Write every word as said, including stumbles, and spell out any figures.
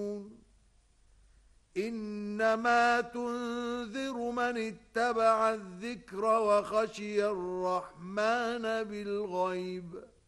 إنما تنذر من اتبع الذكر وخشي الرحمن بالغيب.